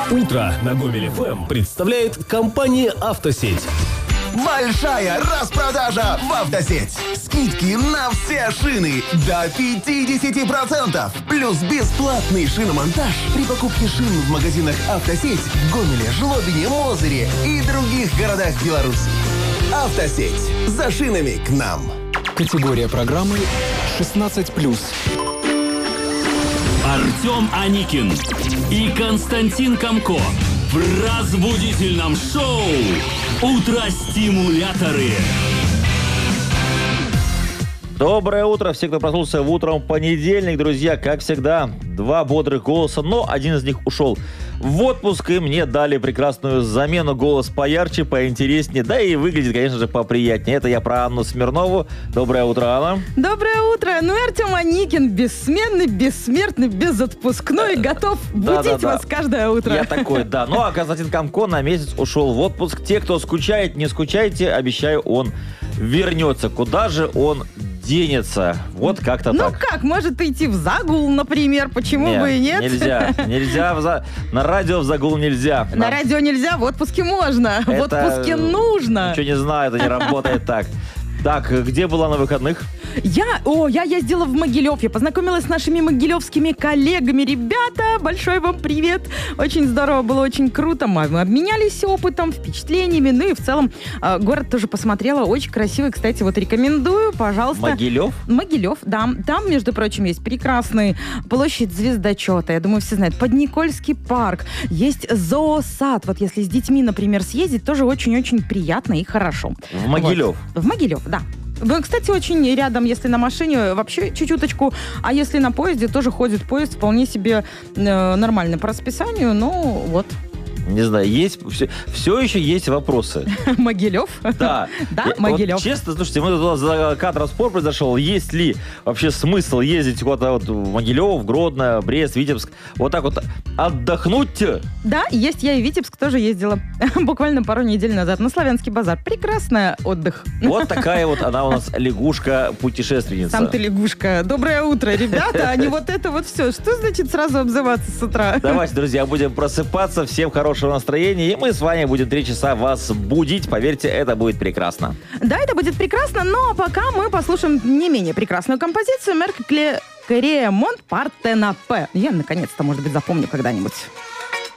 Утро на Гомель ФМ представляет компания «Автосеть». Большая распродажа в «Автосеть». Скидки на все шины до 50%. Плюс бесплатный шиномонтаж при покупке шин в магазинах «Автосеть» в Гомеле, Жлобине, Мозыре и других городах Беларуси. «Автосеть». За шинами к нам. Категория программы 16+. Артем Аникин и Константин Комко в разбудительном шоу «Утро-стимуляторы». Доброе утро, все, кто проснулся в утром понедельник, друзья, как всегда, два бодрых голоса, но один из них ушел в отпуск, и мне дали прекрасную замену, голос поярче, поинтереснее, да и выглядит, конечно же, поприятнее. Это я про Анну Смирнову. Доброе утро, Анна. Доброе утро. Ну и Артем Аникин, бессменный, бессмертный, безотпускной, готов будить вас каждое утро. Я такой, да. Ну а Константин Комко на месяц ушел в отпуск. Те, кто скучает, не скучайте, обещаю, он вернется. Куда же он денется? Вот как-то так. Ну как, может идти в загул, например, почему бы и нет? Нельзя. На радио в загул нельзя. На радио нельзя, в отпуске можно. В отпуске нужно. Ничего не знаю, это не работает так. Так, где была на выходных? Я ездила в Могилев. Я познакомилась с нашими могилевскими коллегами. Ребята, большой вам привет. Очень здорово было, очень круто. Мы обменялись опытом, впечатлениями. Ну и в целом город тоже посмотрела. Очень красивый. Кстати, вот рекомендую, пожалуйста. Могилев? Могилев, да. Там, между прочим, есть прекрасный площадь Звездочета. Я думаю, все знают. Подникольский парк. Есть зоосад. Вот если с детьми, например, съездить, тоже очень-очень приятно и хорошо. В Могилев? Вот. В Могилев, да. Кстати, очень рядом, если на машине, вообще чуть-чуточку, а если на поезде, тоже ходит поезд вполне себе нормально по расписанию, ну вот. Не знаю, все еще есть вопросы. Могилев? Да. Да, Могилев. Вот, честно, слушайте, мы тут за кадром спор произошел. Есть ли вообще смысл ездить куда-то вот в Могилев, Гродно, Брест, Витебск, вот так вот отдохнуть? Да, есть. Я и в Витебск тоже ездила. Буквально пару недель назад на Славянский базар. Прекрасный отдых. Вот такая вот она у нас лягушка-путешественница. Сам ты лягушка. Доброе утро, ребята. А не вот это вот все. Что значит сразу обзываться с утра? Давайте, друзья, будем просыпаться. Всем хорошего настроения. И мы с вами будем 3 часа вас будить. Поверьте, это будет прекрасно. Да, это будет прекрасно. Но пока мы послушаем не менее прекрасную композицию Мерк Клеремонт Партенапе. Я наконец-то, может быть, запомню когда-нибудь.